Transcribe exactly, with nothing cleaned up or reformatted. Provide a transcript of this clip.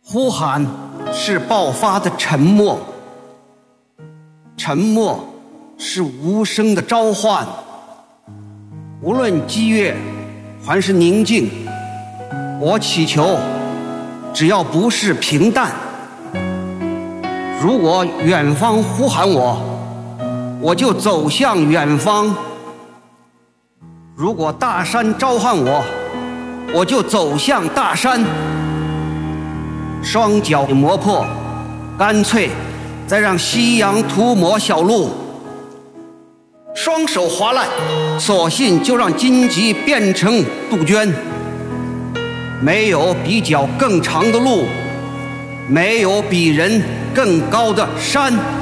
呼喊是爆发的沉默，沉默是无声的召唤。无论激越还是宁静，我祈求，只要不是平淡。如果远方呼喊我，我就走向远方；如果大山召唤我，我就走向大山。双脚磨破，干脆再让夕阳涂抹小路；双手划烂，索性就让荆棘变成杜鹃。没有比脚更长的路，没有比人更高的山。